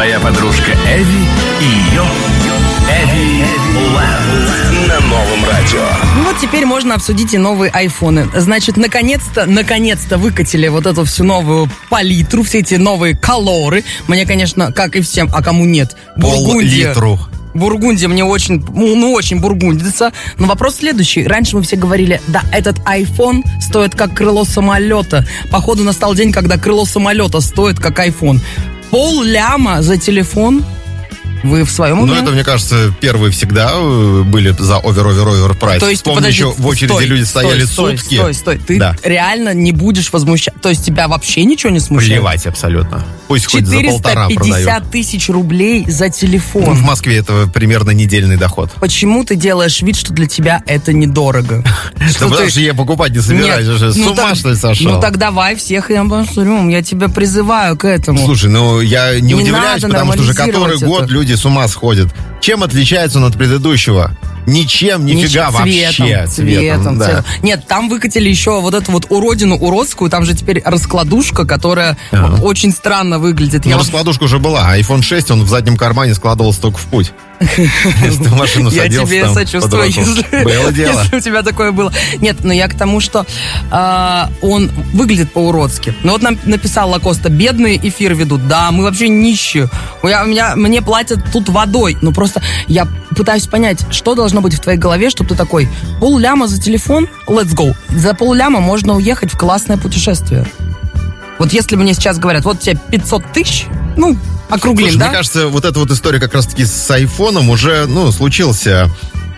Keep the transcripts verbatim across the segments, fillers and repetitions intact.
Твоя подружка Эви и ее Эви Лэнд на новом радио. Ну вот теперь можно обсудить и новые айфоны. Значит, наконец-то, наконец-то выкатили вот эту всю новую палитру, все эти новые колоры. Мне, конечно, как и всем, а кому нет, Бургундия. Пол-литру. Бургундия мне очень, ну, очень бургундится. Но вопрос следующий. Раньше мы все говорили, да, этот iPhone стоит как крыло самолета. Походу настал день, когда крыло самолета стоит как iPhone. Пол ляма за телефон. Вы в своем уме? Ну, это, мне кажется, первые всегда были за овер-овер-овер прайс. То есть, Помню, подожди, еще в очереди стой, люди стояли стой, сутки. Стой, стой, стой. Ты да. реально не будешь возмущаться? То есть тебя вообще ничего не смущает? Плевать абсолютно. Пусть хоть за полтора продают. четыреста пятьдесят тысяч рублей за телефон. Ну, в Москве это примерно недельный доход. Почему ты делаешь вид, что для тебя это недорого? Да потому что я покупать не собираюсь уже. С ума, что ли, сошел? Ну так давай всех, я посмотрю. Я тебя призываю к этому. Слушай, ну я не удивляюсь, потому что уже который год люди с ума сходят. Чем отличается он от предыдущего? Ничем, нифига вообще. Цветом, цветом, да. цветом. Нет, там выкатили еще вот эту вот уродину уродскую, там же теперь раскладушка, которая ага. очень странно выглядит. Ну, Я раскладушка вот... уже была. айфон шесть, он в заднем кармане складывался только в путь. Если ты в машину садился, я тебе сочувствую, если, было дело. если у тебя такое было. Нет, но я к тому, что э, он выглядит по-уродски. Ну вот нам написал Лакоста, бедные эфир ведут. Да, мы вообще нищие. Я, у меня, мне платят тут водой. Ну просто я пытаюсь понять, что должно быть в твоей голове, чтобы ты такой, полляма за телефон, let's go. За полляма можно уехать в классное путешествие. Вот если мне сейчас говорят, вот тебе пятьсот тысяч, ну, округлим, Слушай, да? мне кажется, вот эта вот история как раз-таки с айфоном уже, ну, случился,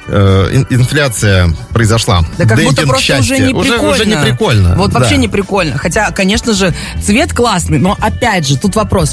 э, инфляция произошла. Да как Демпинг будто просто счастья. уже не прикольно. Уже, уже не прикольно. Вот вообще да. не прикольно. Хотя, конечно же, цвет классный, но опять же, тут вопрос.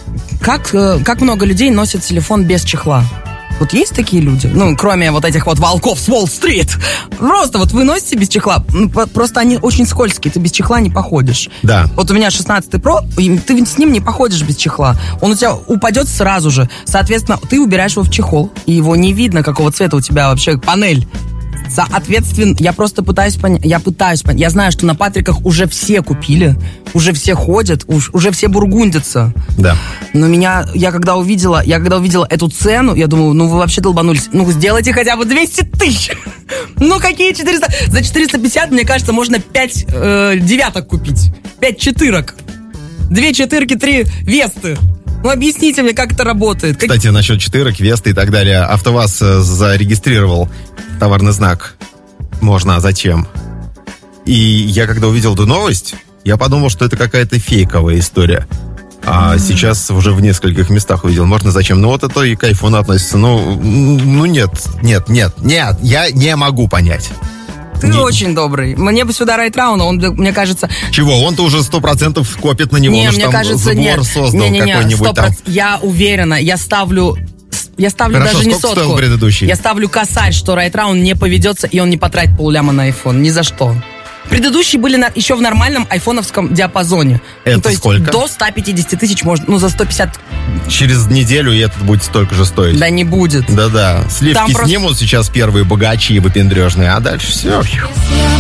Как, как много людей носят телефон без чехла? Вот есть такие люди? Ну, кроме вот этих вот волков с Уолл-стрит. Просто вот вы носите без чехла. Просто они очень скользкие, ты без чехла не походишь. Да. Вот у меня шестнадцатый Про, ты с ним не походишь без чехла. Он у тебя упадет сразу же. Соответственно, ты убираешь его в чехол, и его не видно, какого цвета у тебя вообще панель. Соответственно, я просто пытаюсь понять, я пытаюсь понять, я знаю, что на Патриках уже все купили, уже все ходят, уж, уже все бургундятся. Да. Но меня, я когда увидела, я когда увидела эту цену, я думаю, ну вы вообще долбанулись, ну сделайте хотя бы двести тысяч. Ну какие четыреста? За четыреста пятьдесят, мне кажется, можно пять э, девяток купить, пять четырок, две четырки, три весты. Ну, объясните мне, как это работает. Кстати, насчет четырок, Весты и так далее. АвтоВАЗ зарегистрировал товарный знак. Можно, а зачем? И я, когда увидел эту новость, я подумал, что это какая-то фейковая история. А mm-hmm. сейчас уже в нескольких местах увидел. Можно, зачем? Ну, вот это и к айфону относится. Ну, ну нет, нет, нет, нет. Я не могу понять. Ты не... очень добрый. Мне бы сюда Райтрауна, он, мне кажется... Чего? Он-то уже сто процентов копит на него. Не, он мне там кажется, забор нет. создал не, не, не, какой-нибудь там. Я уверена, я ставлю... Я ставлю Хорошо, даже не сколько сотку. стоил предыдущий? Я ставлю косарь, что Райтраун не поведется, и он не потратит полляма на iPhone. Ни за что. Предыдущие были на, еще в нормальном айфоновском диапазоне. Это ну, то есть сколько? До сто пятьдесят тысяч можно, ну, за сто пятьдесят. Через неделю и этот будет столько же стоить. Да не будет. Да-да. Сливки Там снимут просто... сейчас первые богачи и выпендрежные, а дальше все.